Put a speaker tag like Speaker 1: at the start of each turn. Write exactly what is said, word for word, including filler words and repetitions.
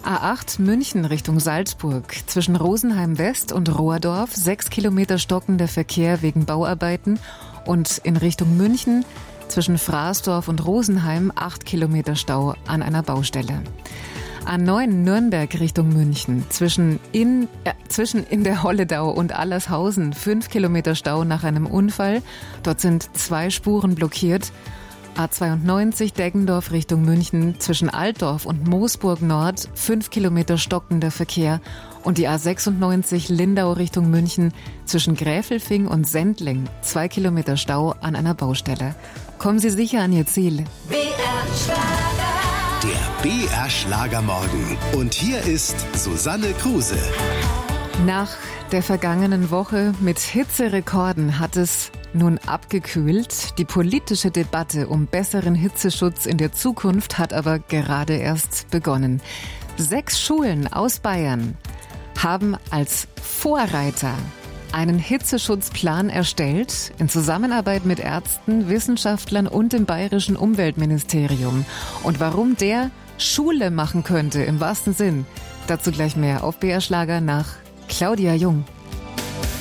Speaker 1: A acht München Richtung Salzburg. Zwischen Rosenheim West und Rohrdorf sechs Kilometer stockender Verkehr wegen Bauarbeiten. Und in Richtung München zwischen Fraßdorf und Rosenheim acht Kilometer Stau an einer Baustelle. A neun Nürnberg Richtung München. Zwischen in, äh, zwischen in der Holledau und Allershausen fünf Kilometer Stau nach einem Unfall. Dort sind zwei Spuren blockiert. A zweiundneunzig Deggendorf Richtung München. Zwischen Altdorf und Moosburg Nord fünf Kilometer stockender Verkehr. Und die A sechsundneunzig Lindau Richtung München. Zwischen Gräfelfing und Sendling zwei Kilometer Stau an einer Baustelle. Kommen Sie sicher an Ihr Ziel.
Speaker 2: B R Schlager.
Speaker 3: Der B R Schlagermorgen. Und hier ist Susanne Kruse.
Speaker 1: Nach der vergangenen Woche mit Hitzerekorden hat es nun abgekühlt. Die politische Debatte um besseren Hitzeschutz in der Zukunft hat aber gerade erst begonnen. Sechs Schulen aus Bayern haben als Vorreiter einen Hitzeschutzplan erstellt, in Zusammenarbeit mit Ärzten, Wissenschaftlern und dem Bayerischen Umweltministerium. Und warum der Schule machen könnte, im wahrsten Sinn, dazu gleich mehr auf B R Schlager nach Claudia Jung.